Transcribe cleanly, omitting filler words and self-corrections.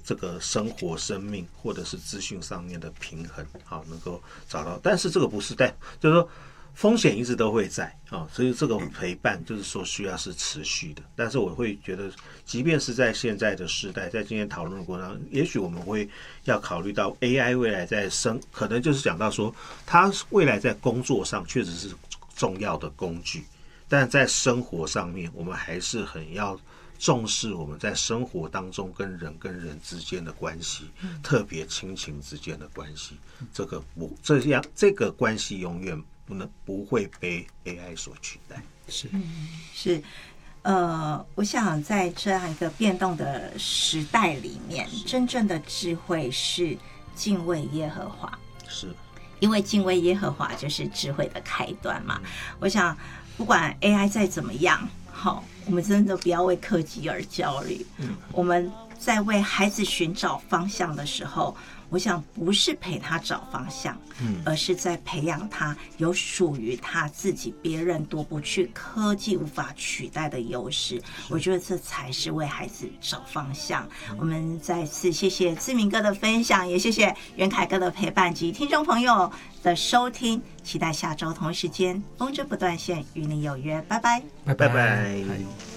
这个生活、生命或者是资讯上面的平衡，好，能够找到。但是这个不是就是说风险一直都会在啊，所以这个陪伴就是说需要是持续的。但是我会觉得，即便是在现在的时代，在今天讨论的过程中，也许我们会要考虑到 AI 未来在可能就是讲到说，它未来在工作上确实是重要的工具，但在生活上面，我们还是很要重视我们在生活当中跟人之间的关系，特别亲情之间的关系，这个关系永远不会被 AI 所取代。 是，我想在这样一个变动的时代里面，真正的智慧是敬畏耶和华， 是因为敬畏耶和华就是智慧的开端嘛。我想不管 AI 再怎么样，我们真的不要为科技而焦虑。我们在为孩子寻找方向的时候，我想不是陪他找方向，而是在培养他有属于他自己别人夺不去、科技无法取代的优势。我觉得这才是为孩子找方向。我们再次谢谢志明哥的分享，也谢谢袁凯哥的陪伴及听众朋友的收听，期待下周同一时间风筝不断线与你有约，拜拜， 拜拜。